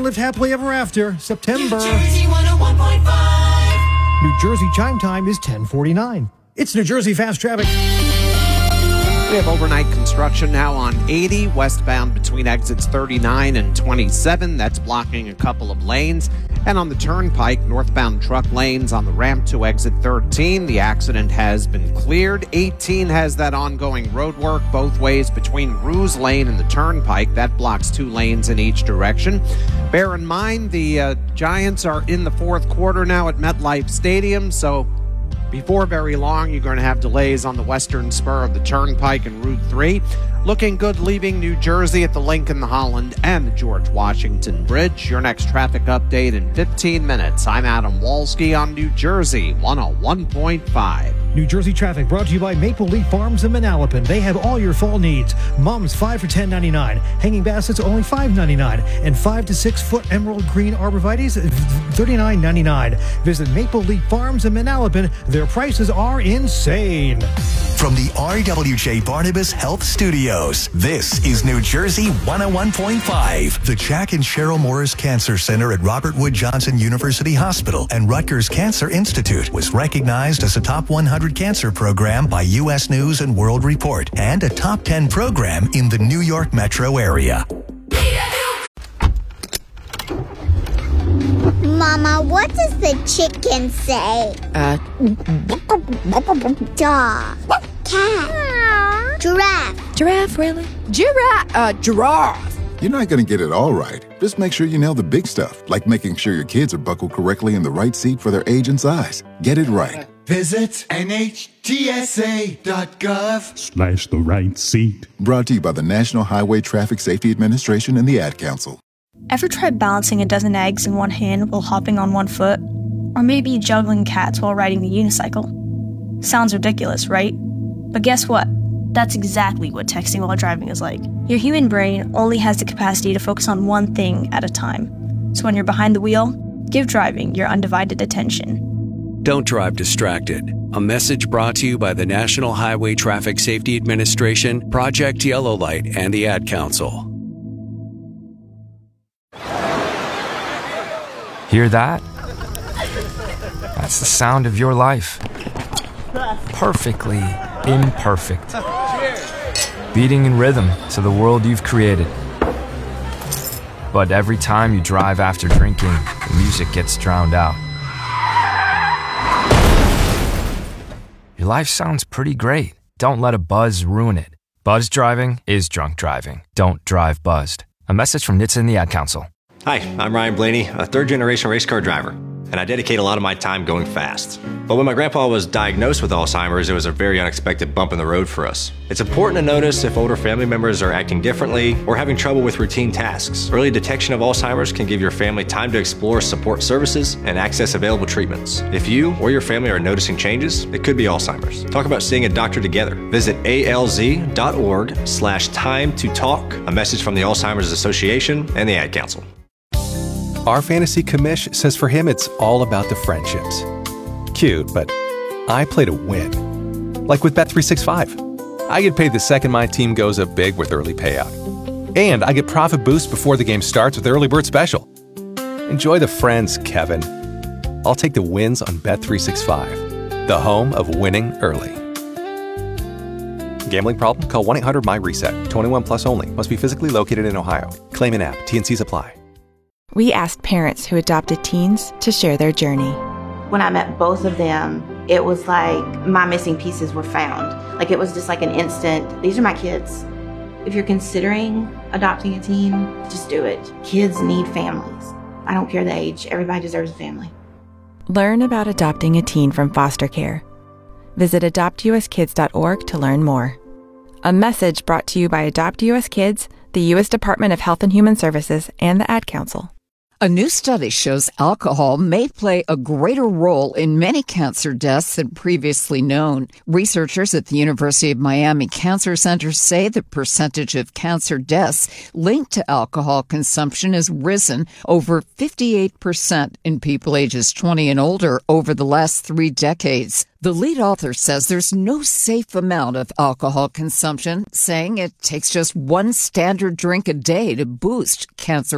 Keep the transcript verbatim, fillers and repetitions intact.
lived happily ever after. September. New Jersey one oh one point five. New Jersey chime time is ten forty-nine. It's New Jersey Fast Traffic. We have overnight construction now on eighty, westbound between exits thirty-nine and twenty-seven. That's blocking a couple of lanes. And on the Turnpike, northbound truck lanes on the ramp to exit thirteen. The accident has been cleared. eighteen has that ongoing road work both ways between Ruse Lane and the Turnpike. That blocks two lanes in each direction. Bear in mind, the uh, Giants are in the fourth quarter now at MetLife Stadium, so before very long, you're going to have delays on the western spur of the Turnpike and Route three. Looking good leaving New Jersey at the Lincoln, the Holland, and the George Washington Bridge. Your next traffic update in fifteen minutes. I'm Adam Walski on New Jersey one oh one point five. New Jersey traffic brought to you by Maple Leaf Farms in Manalapan. They have all your fall needs. Mums five for ten ninety-nine, hanging baskets only five ninety-nine, and five to six foot emerald green arborvitaes thirty-nine ninety-nine. Visit Maple Leaf Farms in Manalapan. Their prices are insane. From the R W J Barnabas Health Studios, this is New Jersey one oh one point five. The Jack and Cheryl Morris Cancer Center at Robert Wood Johnson University Hospital and Rutgers Cancer Institute was recognized as a top one hundred cancer program by U S News and World Report and a top ten program in the New York metro area. Mama, what does the chicken say? Uh, Dog. Cat. Giraffe. Giraffe, really? Giraffe. Uh, giraffe. You're not going to get it all right. Just make sure you nail the big stuff, like making sure your kids are buckled correctly in the right seat for their age and size. Get it right. Visit N H T S A dot gov slash the right seat. Brought to you by the National Highway Traffic Safety Administration and the Ad Council. Ever tried balancing a dozen eggs in one hand while hopping on one foot? Or maybe juggling cats while riding the unicycle? Sounds ridiculous, right? But guess what? That's exactly what texting while driving is like. Your human brain only has the capacity to focus on one thing at a time. So when you're behind the wheel, give driving your undivided attention. Don't drive distracted. A message brought to you by the National Highway Traffic Safety Administration, Project Yellow Light, and the Ad Council. Hear that? That's the sound of your life. Perfectly imperfect. Beating in rhythm to the world you've created. But every time you drive after drinking, the music gets drowned out. Your life sounds pretty great. Don't let a buzz ruin it. Buzz driving is drunk driving. Don't drive buzzed. A message from N H T S A and the Ad Council. Hi, I'm Ryan Blaney, a third-generation race car driver, and I dedicate a lot of my time going fast. But when my grandpa was diagnosed with Alzheimer's, it was a very unexpected bump in the road for us. It's important to notice if older family members are acting differently or having trouble with routine tasks. Early detection of Alzheimer's can give your family time to explore support services and access available treatments. If you or your family are noticing changes, it could be Alzheimer's. Talk about seeing a doctor together. Visit alz.org slash time to talk. A message from the Alzheimer's Association and the Ad Council. Our fantasy commish says for him it's all about the friendships. Cute, but I play to win. Like with Bet three sixty-five. I get paid the second my team goes up big with early payout. And I get profit boost before the game starts with Early Bird Special. Enjoy the friends, Kevin. I'll take the wins on Bet three sixty-five, the home of winning early. Gambling problem? Call one eight hundred M Y reset. twenty-one plus only. Must be physically located in Ohio. Claim an app. T N Cs apply. We asked parents who adopted teens to share their journey. When I met both of them, it was like my missing pieces were found. Like it was just like an instant, these are my kids. If you're considering adopting a teen, just do it. Kids need families. I don't care the age, everybody deserves a family. Learn about adopting a teen from foster care. Visit adopt u s kids dot org to learn more. A message brought to you by Adopt U S Kids, the U S Department of Health and Human Services, and the Ad Council. A new study shows alcohol may play a greater role in many cancer deaths than previously known. Researchers at the University of Miami Cancer Center say the percentage of cancer deaths linked to alcohol consumption has risen over fifty-eight percent in people ages twenty and older over the last three decades. The lead author says there's no safe amount of alcohol consumption, saying it takes just one standard drink a day to boost cancer